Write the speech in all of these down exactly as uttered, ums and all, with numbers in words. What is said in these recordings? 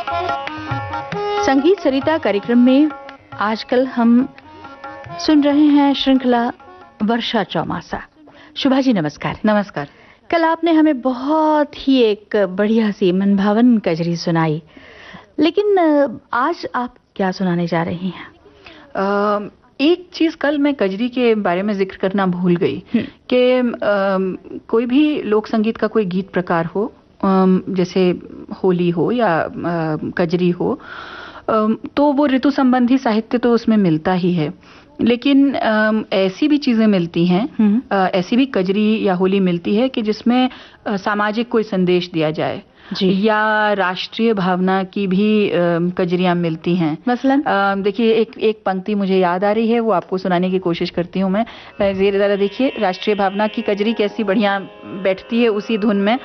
संगीत सरिता कार्यक्रम में आजकल हम सुन रहे हैं श्रृंखला वर्षा चौमासा। शुभा जी नमस्कार। नमस्कार। कल आपने हमें बहुत ही एक बढ़िया सी मनभावन कजरी सुनाई, लेकिन आज आप क्या सुनाने जा रही हैं? आ, एक चीज कल मैं कजरी के बारे में जिक्र करना भूल गई कि कोई भी लोक संगीत का कोई गीत प्रकार हो, जैसे होली हो या कजरी हो, तो वो ऋतु संबंधी साहित्य तो उसमें मिलता ही है, लेकिन ऐसी भी चीजें मिलती हैं, ऐसी भी कजरी या होली मिलती है कि जिसमें सामाजिक कोई संदेश दिया जाए या राष्ट्रीय भावना की भी कजरियां मिलती हैं। मसलन देखिए, एक एक पंक्ति मुझे याद आ रही है, वो आपको सुनाने की कोशिश करती हूँ मैं। जरा देखिए, राष्ट्रीय भावना की कजरी कैसी बढ़िया बैठती है उसी धुन में।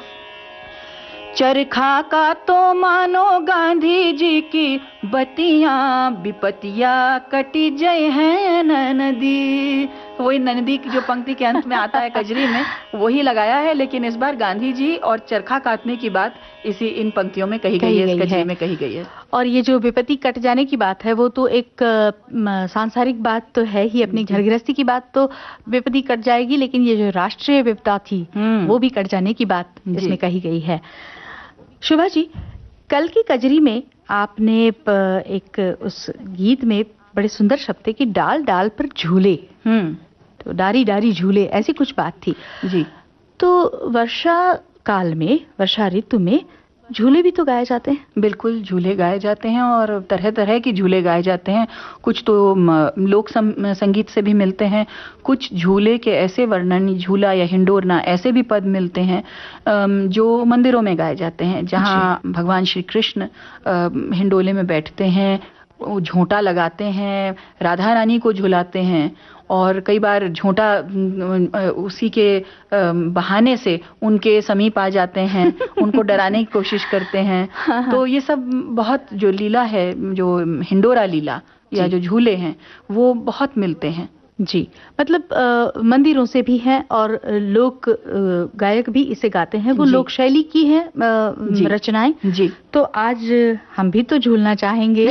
चरखा का तो मानो गांधी जी की बतियां, विपतिया कटी जय है नदी। वही नदी की जो पंक्ति के अंत में आता है कजरी में, वही लगाया है, लेकिन इस बार गांधी जी और चरखा काटने की बात इसी इन पंक्तियों में कही गई है, इस कजरी में कही गई है। और ये जो विपत्ति कट जाने की बात है, वो तो एक सांसारिक बात तो है ही, अपनी घर गृहस्थी की बात तो विपत्ति कट जाएगी, लेकिन ये जो राष्ट्रीय विपदा थी वो भी कट जाने की बात इसमें कही गई है। शुभा जी, कल की कजरी में आपने एक उस गीत में बड़े सुंदर शब्द थे कि डाल डाल पर झूले, हम्म तो डारी डारी झूले, ऐसी कुछ बात थी जी। तो वर्षा काल में, वर्षा ऋतु में झूले भी तो गाए जाते हैं। बिल्कुल, झूले गाए जाते हैं और तरह तरह के झूले गाए जाते हैं। कुछ तो लोक संगीत से भी मिलते हैं, कुछ झूले के ऐसे वर्णन, झूला या हिंडोरना, ऐसे भी पद मिलते हैं जो मंदिरों में गाए जाते हैं, जहाँ भगवान श्री कृष्ण हिंडोले में बैठते हैं, झोंटा लगाते हैं, राधा रानी को झुलाते हैं और कई बार झोंटा उसी के बहाने से उनके समीप आ जाते हैं, उनको डराने की कोशिश करते हैं। तो ये सब बहुत जो लीला है, जो हिंडोरा लीला या जो झूले हैं, वो बहुत मिलते हैं जी। मतलब आ, मंदिरों से भी हैं और लोक गायक भी इसे गाते हैं, वो लोक शैली की है रचनाएं जी। तो आज हम भी तो झूलना चाहेंगे।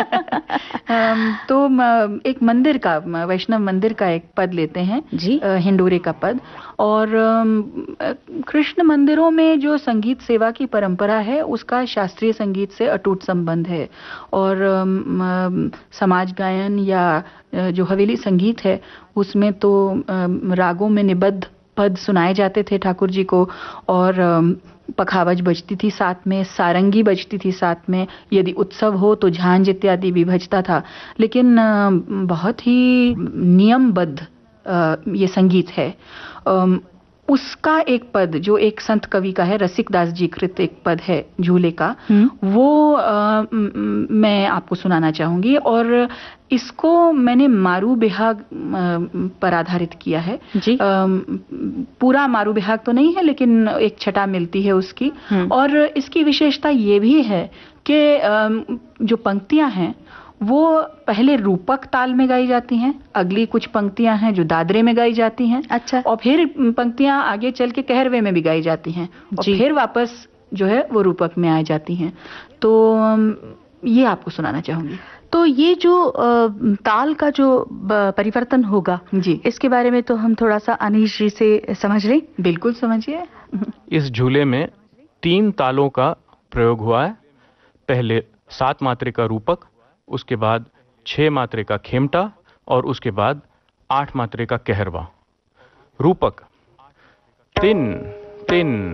तो एक मंदिर का, वैष्णव मंदिर का एक पद लेते हैं जी, हिंडोरे का पद। और कृष्ण मंदिरों में जो संगीत सेवा की परंपरा है, उसका शास्त्रीय संगीत से अटूट संबंध है और समाज गायन या जो हवेली संगीत है उसमें तो रागों में निबद्ध पद सुनाए जाते थे ठाकुर जी को, और पखावज बजती थी साथ में, सारंगी बजती थी साथ में, यदि उत्सव हो तो झांझ इत्यादि भी बजता था। लेकिन बहुत ही नियमबद्ध ये संगीत है। उसका एक पद जो एक संत कवि का है, रसिक दास जी कृत एक पद है झूले का, वो आ, मैं आपको सुनाना चाहूंगी। और इसको मैंने मारू बिहाग पर आधारित किया है जी। आ, पूरा मारू बिहाग तो नहीं है, लेकिन एक छटा मिलती है उसकी। और इसकी विशेषता ये भी है कि जो पंक्तियां हैं वो पहले रूपक ताल में गाई जाती हैं, अगली कुछ पंक्तियां हैं जो दादरे में गाई जाती हैं, अच्छा, और फिर पंक्तियां आगे चल के कहरवे में भी गाई जाती हैं, और फिर वापस जो है वो रूपक में आ जाती हैं। तो ये आपको सुनाना चाहूंगी। तो ये जो ताल का जो परिवर्तन होगा जी, इसके बारे में तो हम थोड़ा सा अनीश जी से समझ लें। बिल्कुल समझिए। इस झूले में तीन तालों का प्रयोग हुआ है। पहले सात मात्रे का रूपक, उसके बाद छह मात्रे का खेमटा और उसके बाद आठ मात्रे का कहरवा। रूपक तिन तिन